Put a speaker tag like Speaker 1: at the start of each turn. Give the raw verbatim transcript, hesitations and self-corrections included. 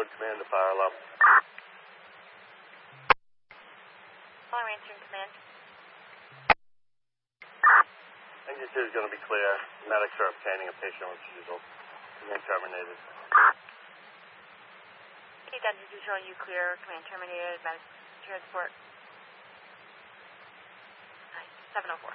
Speaker 1: road, command to fire alarm.
Speaker 2: Alarm answering command.
Speaker 1: Engine two is going to be clear. Medics are obtaining a patient with seizure. Command terminated.
Speaker 2: Engine two showing you clear. Command terminated. Medics transport. seven oh four.